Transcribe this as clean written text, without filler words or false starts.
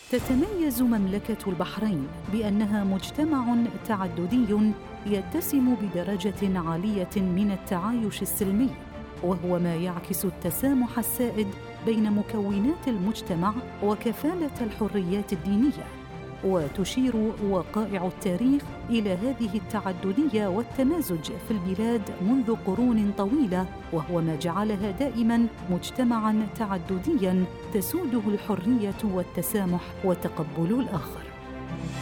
تتميز مملكة البحرين بأنها مجتمع تعددي يتسم بدرجة عالية من التعايش السلمي، وهو ما يعكس التسامح السائد بين مكونات المجتمع وكفالة الحريات الدينية. وتشير وقائع التاريخ إلى هذه التعددية والتمازج في البلاد منذ قرون طويلة، وهو ما جعلها دائماً مجتمعاً تعددياً تسوده الحرية والتسامح وتقبل الآخر.